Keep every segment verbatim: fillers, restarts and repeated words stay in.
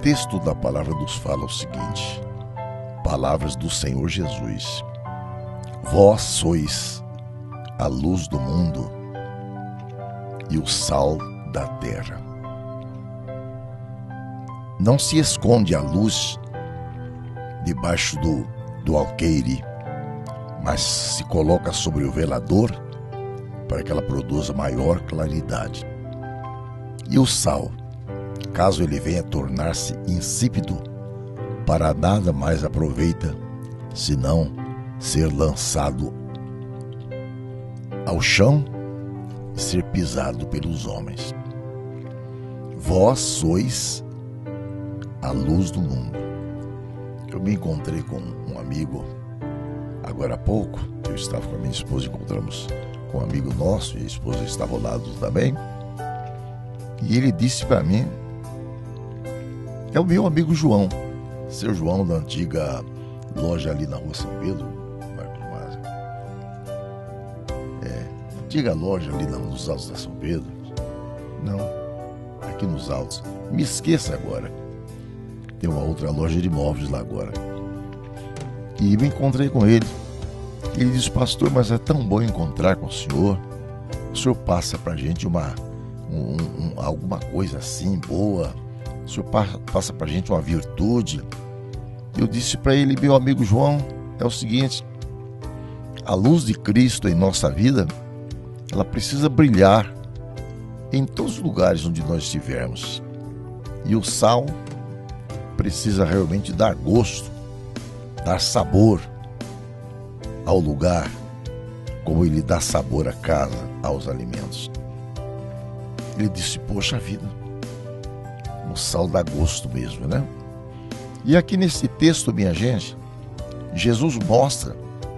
texto da palavra nos fala o seguinte: palavras do Senhor Jesus: vós sois a luz do mundo e o sal da terra. Não se esconde a luz debaixo do, do alqueire, mas se coloca sobre o velador para que ela produza maior claridade. E o sal, caso ele venha tornar-se insípido, para nada mais aproveita, senão ser lançado ao chão e ser pisado pelos homens. Vós sois a luz do mundo. Eu me encontrei com um amigo agora há pouco. Eu estava com a minha esposa, encontramos com um amigo nosso e a esposa estava ao lado também. E ele disse para mim: é o meu amigo João, seu João, da antiga loja ali na rua São Pedro, Marcos Maza. É, antiga loja ali nos altos da São Pedro. Não, aqui nos altos. Me esqueça agora. Tem uma outra loja de imóveis lá agora. E me encontrei com ele. Ele disse: pastor, mas é tão bom encontrar com o senhor. O senhor passa pra gente uma, um, um, alguma coisa assim boa. O senhor passa pra gente uma virtude. Eu disse para ele: meu amigo João, é o seguinte: a luz de Cristo em nossa vida, ela precisa brilhar em todos os lugares onde nós estivermos. E o sal precisa realmente dar gosto, dar sabor ao lugar, como ele dá sabor à casa, aos alimentos. Ele disse: poxa vida, o sal dá gosto mesmo, né? E aqui nesse texto, minha gente, Jesus mostra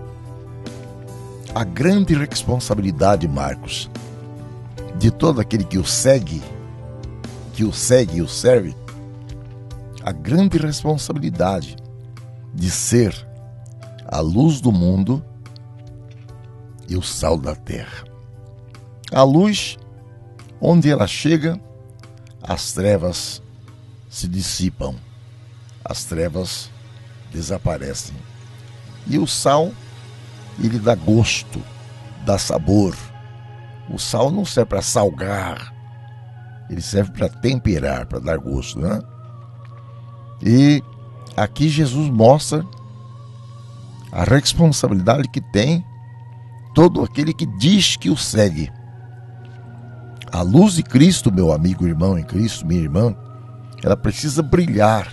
a grande responsabilidade, Marcos, de todo aquele que o segue, que o segue e o serve, a grande responsabilidade de ser a luz do mundo e o sal da terra. A luz, onde ela chega, as trevas se dissipam, as trevas desaparecem. E o sal, ele dá gosto, dá sabor. O sal não serve para salgar, ele serve para temperar, para dar gosto, né? E aqui Jesus mostra a responsabilidade que tem todo aquele que diz que o segue. A luz de Cristo, meu amigo, irmão em Cristo, minha irmã, ela precisa brilhar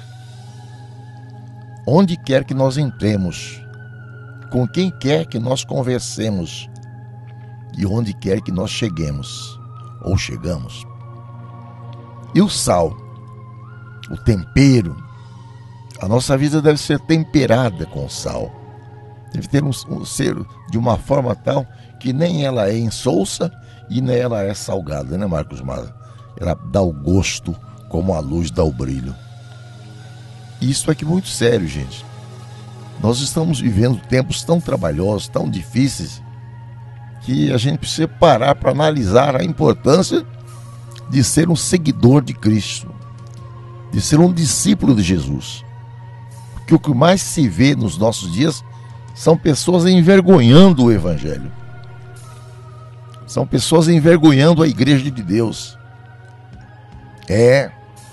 onde quer que nós entremos, com quem quer que nós conversemos e onde quer que nós cheguemos ou chegamos. E o sal, o tempero, a nossa vida deve ser temperada com sal. Deve ter um, um ser de uma forma tal que nem ela é insolsa e nem ela é salgada, né, Marcos Maza? Ela dá o gosto como a luz dá o brilho. Isso é que é muito sério, gente. Nós estamos vivendo tempos tão trabalhosos, tão difíceis, que a gente precisa parar para analisar a importância de ser um seguidor de Cristo, de ser um discípulo de Jesus. Porque o que mais se vê nos nossos dias são pessoas envergonhando o Evangelho. São pessoas envergonhando a Igreja de Deus. É.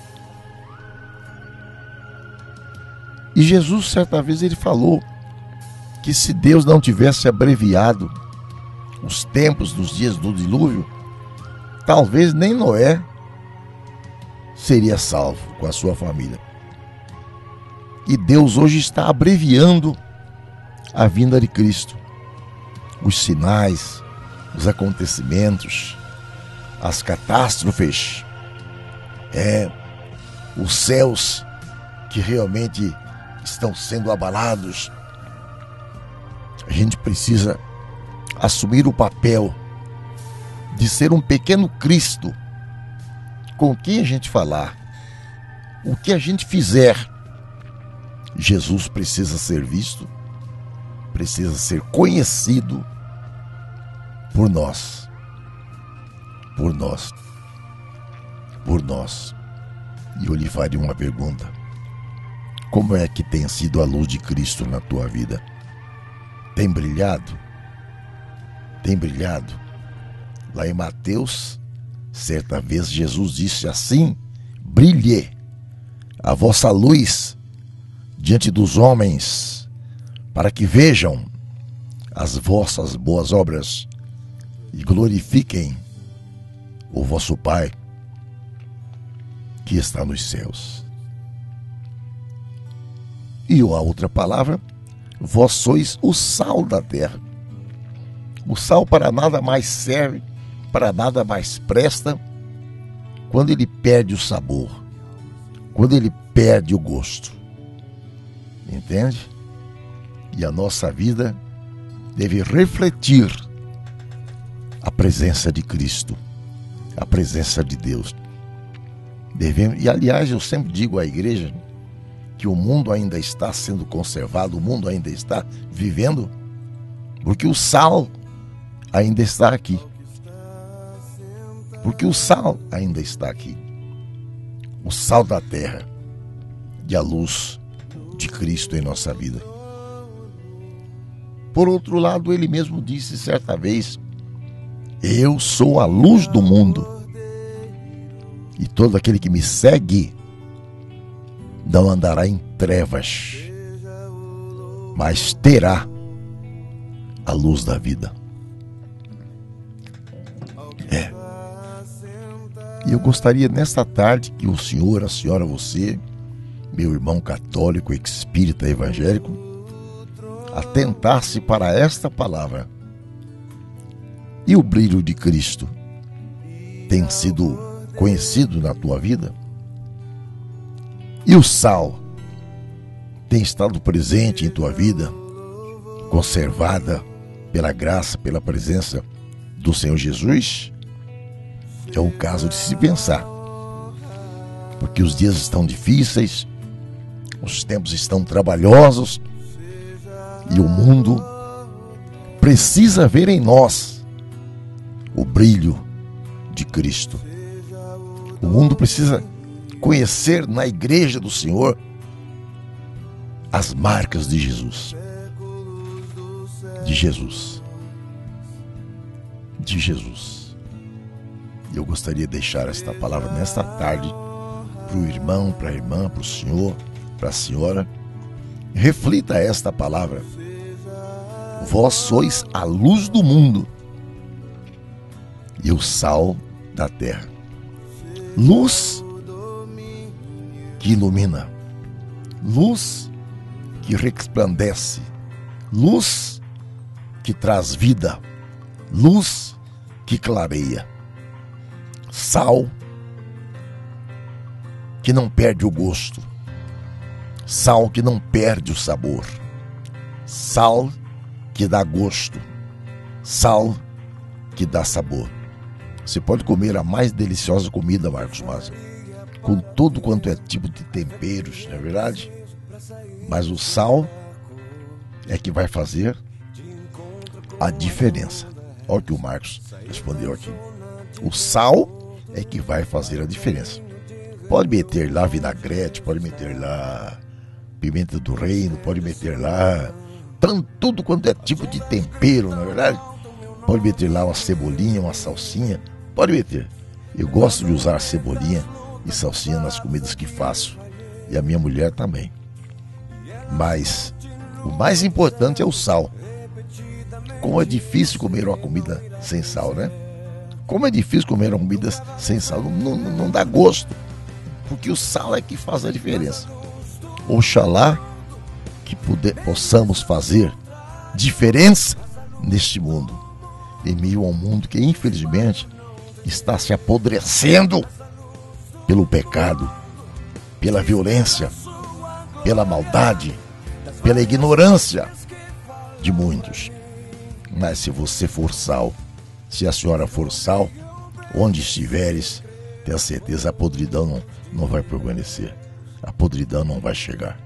E Jesus, certa vez, ele falou que se Deus não tivesse abreviado os tempos dos dias do dilúvio, talvez nem Noé seria salvo com a sua família. E Deus hoje está abreviando a vinda de Cristo. Os sinais, os acontecimentos, as catástrofes, é, os céus que realmente estão sendo abalados. A gente precisa assumir o papel de ser um pequeno Cristo. Com quem a gente falar, o que a gente fizer, Jesus precisa ser visto, precisa ser conhecido por nós, por nós, por nós. E eu lhe faria uma pergunta: como é que tem sido a luz de Cristo na tua vida? Tem brilhado? Tem brilhado? Lá em Mateus, certa vez Jesus disse assim: brilhe a vossa luz diante dos homens, para que vejam as vossas boas obras e glorifiquem o vosso Pai que está nos céus. E a outra palavra: vós sois o sal da terra. O sal para nada mais serve, para nada mais presta, quando ele perde o sabor, quando ele perde o gosto. Entende? E a nossa vida deve refletir a presença de Cristo, a presença de Deus. Devemos, e aliás, eu sempre digo à igreja que o mundo ainda está sendo conservado, o mundo ainda está vivendo, porque o sal ainda está aqui. Porque o sal ainda está aqui. O sal da terra e a luz de Cristo em nossa vida. Por outro lado, ele mesmo disse certa vez: eu sou a luz do mundo, e todo aquele que me segue não andará em trevas, mas terá a luz da vida. É. E eu gostaria nesta tarde que o senhor, a senhora, você, meu irmão católico, espírita, evangélico, atentasse para esta palavra. E o brilho de Cristo tem sido conhecido na tua vida? E o sal tem estado presente em tua vida, conservada pela graça, pela presença do Senhor Jesus? É um caso de se pensar, porque os dias estão difíceis, os tempos estão trabalhosos, e o mundo precisa ver em nós o brilho de Cristo. O mundo precisa conhecer na igreja do Senhor as marcas de Jesus. De Jesus. De Jesus. E eu gostaria de deixar esta palavra nesta tarde para o irmão, para a irmã, para o senhor, para a senhora. Reflita esta palavra. Vós sois a luz do mundo e o sal da terra. Luz que ilumina, luz que resplandece, luz que traz vida, luz que clareia, sal que não perde o gosto, sal que não perde o sabor, sal que dá gosto, sal que dá sabor. Você pode comer a mais deliciosa comida, Marcos Maza, com todo quanto é tipo de temperos, não é verdade? Mas o sal é que vai fazer a diferença. Olha o que o Marcos respondeu aqui. O sal é que vai fazer a diferença. Pode meter lá vinagrete, pode meter lá pimenta do reino, pode meter lá tanto, tudo quanto é tipo de tempero, não é verdade? Pode meter lá uma cebolinha, uma salsinha, pode meter. Eu gosto de usar cebolinha e salsinha nas comidas que faço, e a minha mulher também. Mas o mais importante é o sal. Como é difícil comer uma comida sem sal, né? Como é difícil comer uma comida sem sal, não, não, não dá gosto, porque o sal é que faz a diferença. Oxalá que puder, possamos fazer diferença neste mundo, em meio a um mundo que infelizmente está se apodrecendo pelo pecado, pela violência, pela maldade, pela ignorância de muitos. Mas se você for sal, se a senhora for sal, onde estiveres, tenha certeza, a podridão não, não vai permanecer, a podridão não vai chegar.